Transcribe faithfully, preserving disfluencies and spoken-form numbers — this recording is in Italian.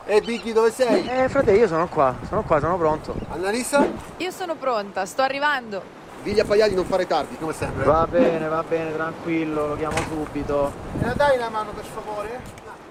E Vicky, dove sei? Eh, frate, io sono qua, sono qua, sono pronto. Annalisa? Io sono pronta, sto arrivando. Digli a Pagliari non fare tardi, come sempre. Va bene, va bene, tranquillo, lo chiamo subito. Me la dai una mano per favore?